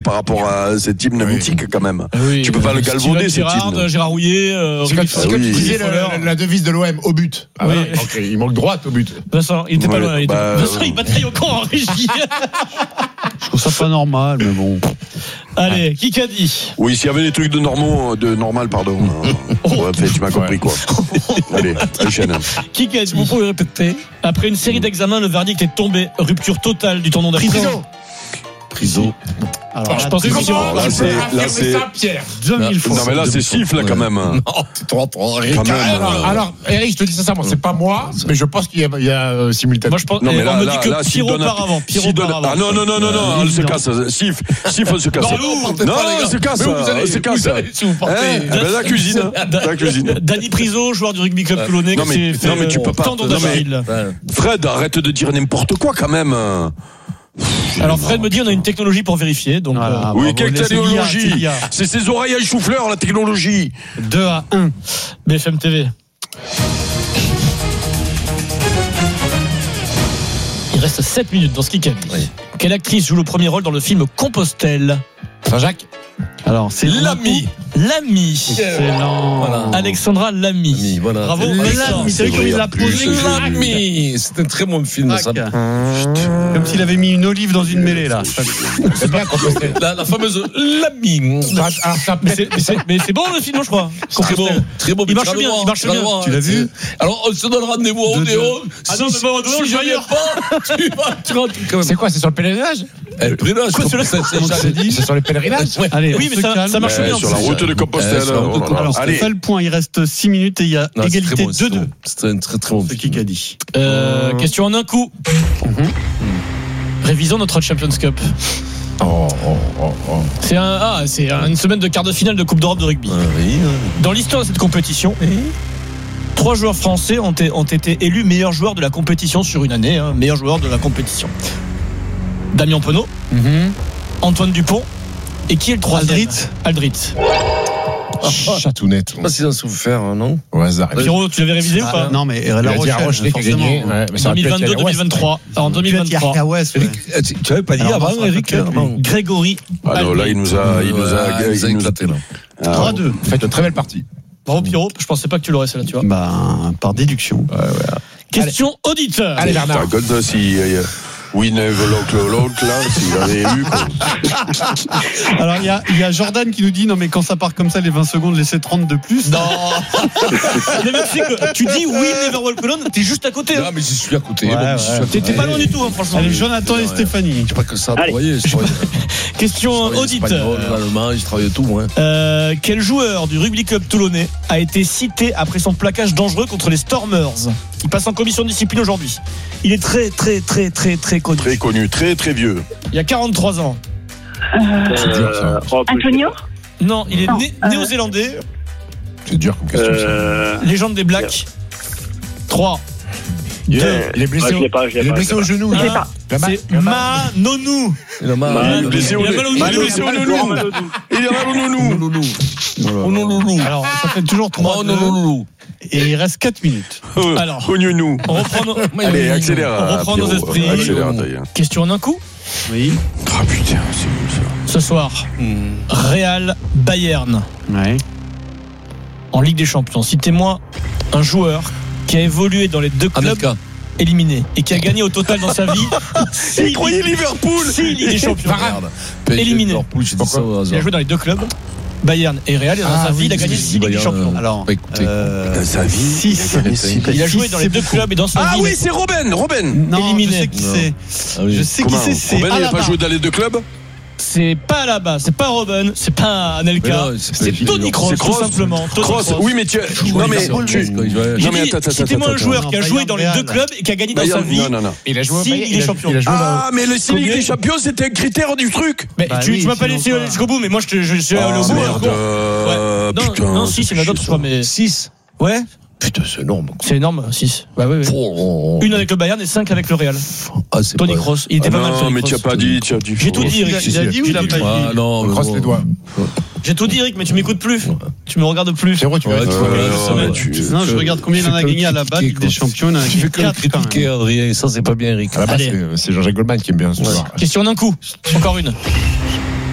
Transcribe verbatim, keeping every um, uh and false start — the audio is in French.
par rapport à cet hymne oui. mythique quand même. Oui, tu peux pas le galvauder, cet Gérard, hymne. Gérard Rouillet, euh, C'est comme Ah oui. tu disais la, la devise de l'O M, au but. Ah Oui. ouais, okay, il manque droite au but. Vincent, il était Ouais, pas loin. Il était... bah, Vincent, il bataille encore en régie. Je trouve ça pas normal, mais bon. Allez, qui qu'a dit? Oui, s'il y avait des trucs de normaux, de normal, pardon. Ouais, fait, tu m'as compris quoi. Allez, enchaîne. Qui qu'a dit? Vous pouvez répéter. Après une série d'examens, le verdict est tombé. Rupture totale du tournoi d'Afrique. Priso. Priso. Alors, je pense que c'est Alors là, c'est, là, c'est, Pierre. deux mille fois. non, mais là, c'est siffle, là, quand même. Non, c'est trop, trop. Quand même. Alors, alors, Eric, je te dis sincèrement, c'est pas moi, mais je pense qu'il y a, il y a euh, simultanément. Moi, je pense. Non, mais on là, me là, dit que là, s'il Pierrot donne un- auparavant. Pierrot s'il donne- auparavant. Ah non, non, non, non, non, elle se casse. Siffle, siffle, elle se casse. Non, vous partez Non, pas, les elle gars. se casse. Mais vous allez- Elle se casse. vous allez- si vous partez- Hein, eh ben, la cuisine. La cuisine. Dany Priso, joueur du rugby club toulonnais, Non, qui mais- s'est fait non, mais tu peux pas- tendon non, mais- d'Achille. Fred, arrête de dire n'importe quoi, quand même. Alors Fred me dit on a une technologie pour vérifier. Donc Voilà. euh, Ah, Oui, bravo, quelle c'est technologie? l'I A, c'est l'I A. C'est ses oreilles à chou-fleur, la technologie. deux à un. B F M T V. Il reste sept minutes dans ce kick-up. Oui. Quelle actrice joue le premier rôle dans le film Compostelle? Saint-Jacques. Alors, c'est Lamy. Lamy. Excellent. Voilà. Alexandra Lamy. Lamy, voilà. Bravo. Lamy, Alexandre. c'est vrai comme il a posé. Lamy, c'est un très bon film. Ça. Tac. Comme s'il avait mis une olive dans une mêlée, là. C'est bien Compostelle. La, la fameuse Lamy. Alors, ça Mais peut- c'est, mais c'est- mais c'est bon le film, je crois. Très bon, très bon. Il mais marche tu vas le bien, voir, il marche tu vas le bien. voir, Tu l'as hein, vu c'est- Alors, on se donne rendez-vous au De- de- Odéon. Ah non, mais bon, Odéon, si je je vais viens ailleurs. pas, tu vas, tu rentres quand même. C'est quoi, c'est sur le pèlerinage? Eh, pèlerinage, Quoi, comme c'est ça, c'est Comment ça. tu dis C'est sur le pèlerinage? Allez, Oui, on mais se ça- calme. ça marche Ouais, bien. sur la c'est route ça. de Compostelle. Eh, sur la route de oh là là. Compostelle. Alors, Allez. c'est pas le point. Il reste six minutes et il y a Non, c'est égalité très bon, c'est deux deux. C'est un très très bon C'est film. qui qui a dit? Euh, question en un coup. Révisons notre Champions Cup. Oh, oh, oh, oh. C'est un, ah, c'est une semaine de quart de finale de Coupe d'Europe de rugby. Ah, oui, oui. Dans l'histoire de cette compétition, trois joueurs français ont, été- ont été élus meilleurs joueurs de la compétition sur une année, hein, meilleurs joueurs de la compétition. Damien Penaud, Antoine Dupont, et qui est le troisième? Aldrit. Aldrit. Chatounette. Je sais pas s'ils ont souffert, hein, non? Au hasard. Pierrot, tu l'avais révisé ou Ah, pas? non, mais Il La a dit à Rochelle, Rochelet qui a forcément. gagné. Ouais, mais ça aurait pu être deux mille vingt-deux deux mille vingt-trois. En deux mille vingt-trois. Pierre Cahouès, ouais. Eric, tu tu avais pas dit Alors, avant, on va se Eric? rattraper. avant. Grégory. Alors là, il nous a, il nous a, Ah, il nous a il nous a- éclaté, là. Ah, trois à deux. Faites une très belle partie. Bravo Pierrot, je pensais pas que tu l'aurais celle-là, tu vois. Bah, par déduction. Question auditeur. Allez, Bernard. T'as comme si euh, oui, never l'autre, l'autre là, s'il avait eu quoi. Alors, il y a, il y a Jordan qui nous dit non, mais quand ça part comme ça, les vingt secondes, laissez trente de plus. Non. Mais même, tu sais que tu dis oui, Never Walk Alone, t'es juste à côté. Non, Hein. mais je suis à côté. Ouais, bon, ouais. je suis à côté. T'es pas loin du tout, hein, franchement. Allez, Jonathan et Ouais. Stéphanie. C'est pas que ça. Allez. Vous voyez, je travaille- Question je travaille auditeur. l'espagnol, l'allemand, je travaille tout, moi. Euh, quel joueur du rugby club toulonnais a été cité après son plaquage dangereux contre les Stormers? Il passe en commission de discipline aujourd'hui. Il est très très très très très connu. Très connu, très très vieux. Il y a quarante-trois ans. C'est dur, ça. oh, Antonio Non, il est Non, né- euh, néo-zélandais, C'est dur comme question. ça. euh, légende des Blacks. trois. Il deux. est- il est ah, blessé je au- l'ai pas, je l'ai il est pas, blessé je l'ai au genou. Je sais là. pas. Le ma- C'est le ma- Manonou. Il a mal. Bah, il a blessé au Il a mal au Il est genou. blessé au genou. Il est mal au genou. loulou. Oh Oh non, loulou. Alors, ça fait toujours trois Oh deux. non, loulou. Et il reste quatre minutes. Alors. Cognou-nous. On reprend nos, Allez, accélère. On reprend nos Pierrot. esprits. Accélère, d'ailleurs. question en un coup. Oui. Ah putain, c'est nul ça. Ce soir, Real Bayern Ouais. en Ligue des Champions. Citez-moi un joueur qui a évolué dans les deux clubs Anelka. éliminés et qui a gagné au total dans sa vie Il croyait Liverpool. six Ligues des Champions. Merde. P S G, Éliminé. Liverpool, j'ai dit ça au Il a hasard. joué dans les deux clubs, Bayern et Real, et dans Ah sa vie, oui, il a gagné parce que six je dis Ligues des Bayern, Champions. Alors, Bah, écoutez. euh, Dans sa vie, six. il a gagné six. Il a joué six, dans les c'est deux beaucoup. clubs et dans sa Ah vie. oui, c'est Robben, Robben. Non, éliminé. je sais qui Non. c'est. Ah oui. Je sais qui Comment c'est. C'est Robben, il n'a Alaba. pas joué dans les deux clubs. C'est pas là-bas, c'est pas Robben, c'est pas Anelka, Mais non, c'est pas c'est évident. Tony Kroos, C'est tout Kroos. simplement. Tony Cross. Kroos. Oui, mais tu. Non, mais tu. J'ai Non, mais dit, attends, attends, citez-moi attends, un joueur attends. qui a joué dans les Bayern, deux clubs et qui a gagné dans sa Bayern, vie. non, non, non. Il a joué au Si, Bayern, il est a- champion. Il a joué Ah, mais le Ligue Combien des Champions, c'était un critère du truc. Mais Bah tu, oui, tu m'as pas sinon laissé pas. aller jusqu'au bout, mais moi je, te, je suis allé au Ah, bout. merde. Ouais. euh, Non, putain, non, six, il y en a d'autres, je crois, mais. six. Ouais, Putain, c'est énorme. c'est énorme, six. Bah oui, oui. Oh, Une avec le Bayern et cinq avec le Real. Ah, c'est Tony pas- Kroos, il était Ah pas mal. non, Tony mais tu Kroos. as pas dit, tu as dit. J'ai tout dit, Il Eric. a- il a dit ou il a pas dit Ah non, On mais croise bon. les doigts. J'ai tout dit, Eric, mais tu m'écoutes plus. Tu me regardes plus. Pierrot, tu vas Ouais, être- tu Ouais, vois, ouais, ça, tu- tu- Non, je regarde combien il en a tu fais gagné à la base, critiquer, Ligue des quoi. Champions. Il en a Tu gagné fais que le quatre quand critiquer, même. Adrien, ça c'est pas bien, Eric. À la base, Allez. c'est- c'est Jean-Jacques Goldman qui aime bien ce soir. Question d'un coup. Encore une.